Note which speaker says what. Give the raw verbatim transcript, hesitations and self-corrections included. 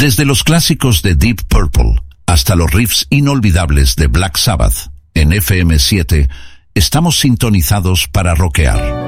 Speaker 1: Desde los clásicos de Deep Purple hasta los riffs inolvidables de Black Sabbath, en F M siete estamos sintonizados para rockear.